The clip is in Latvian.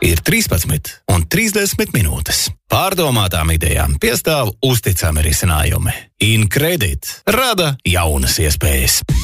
ir 13 un 30 minūtes. Pārdomātām idejām piestāv uzticami risinājumi. InCredit rada jaunas iespējas.